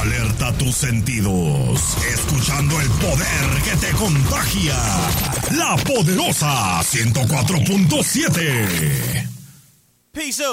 Alerta tus sentidos, escuchando el poder que te contagia. La Poderosa 104.7. Peace out.